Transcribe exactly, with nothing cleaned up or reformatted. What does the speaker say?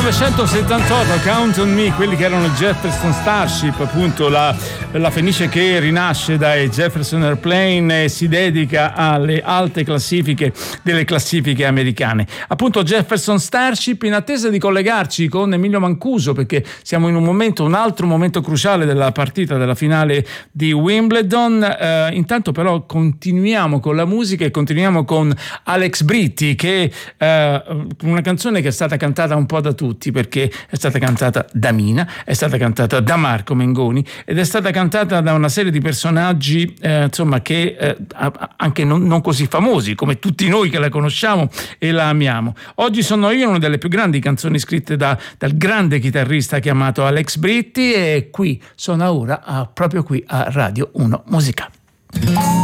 millenovecentosettantotto, Count on Me, quelli che erano Jefferson Starship, appunto la, la Fenice che rinasce dai Jefferson Airplane e si dedica alle alte classifiche delle classifiche americane. Appunto Jefferson Starship, in attesa di collegarci con Emilio Mancuso, perché siamo in un momento, un altro momento cruciale della partita della finale di Wimbledon. Eh, intanto però continuiamo con la musica e continuiamo con Alex Britti, che eh, una canzone che è stata cantata un po' da tutti, perché è stata cantata da Mina, è stata cantata da Marco Mengoni ed è stata cantata da una serie di personaggi eh, insomma che eh, anche non, non così famosi come tutti noi che la conosciamo e la amiamo. Oggi sono io, una delle più grandi canzoni scritte da, dal grande chitarrista chiamato Alex Britti, e qui suona ora a, proprio qui a Radio uno Musica.